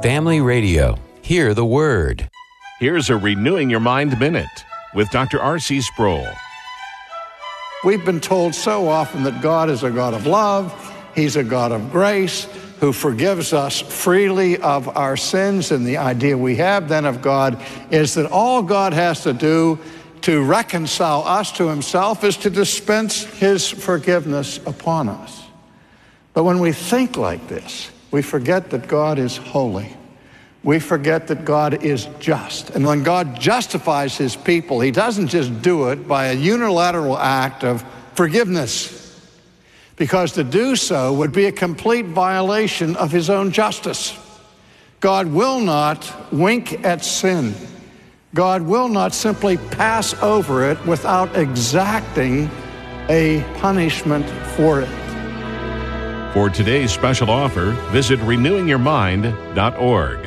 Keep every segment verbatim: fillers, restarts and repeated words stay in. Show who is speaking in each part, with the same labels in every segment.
Speaker 1: Family Radio. Hear the Word.
Speaker 2: Here's a Renewing Your Mind Minute with Doctor R C Sproul.
Speaker 3: We've been told so often that God is a God of love, He's a God of grace, who forgives us freely of our sins, and the idea we have then of God is that all God has to do to reconcile us to Himself is to dispense His forgiveness upon us. But when we think like this, we forget that God is holy. We forget that God is just. And when God justifies His people, He doesn't just do it by a unilateral act of forgiveness, because to do so would be a complete violation of His own justice. God will not wink at sin. God will not simply pass over it without exacting a punishment for it.
Speaker 2: For today's special offer, visit renewing your mind dot org.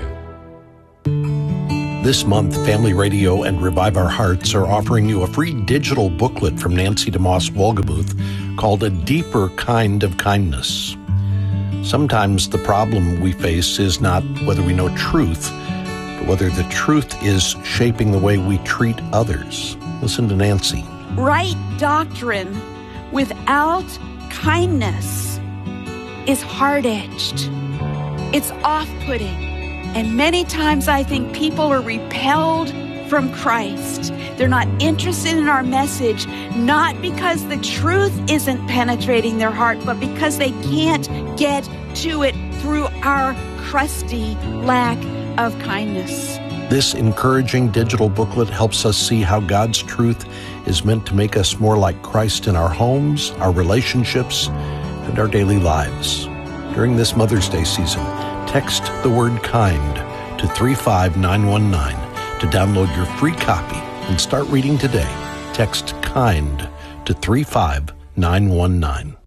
Speaker 4: This month, Family Radio and Revive Our Hearts are offering you a free digital booklet from Nancy DeMoss Wolgemuth called A Deeper Kind of Kindness. Sometimes the problem we face is not whether we know truth, but whether the truth is shaping the way we treat others. Listen to Nancy.
Speaker 5: Right doctrine without kindness is hard-edged. It's off-putting. And many times I think people are repelled from Christ. They're not interested in our message, not because the truth isn't penetrating their heart, but because they can't get to it through our crusty lack of kindness.
Speaker 4: This encouraging digital booklet helps us see how God's truth is meant to make us more like Christ in our homes, our relationships, and our daily lives. During this Mother's Day season, text the word kind to three five nine one nine to download your free copy and start reading today. Text kind to three five nine one nine.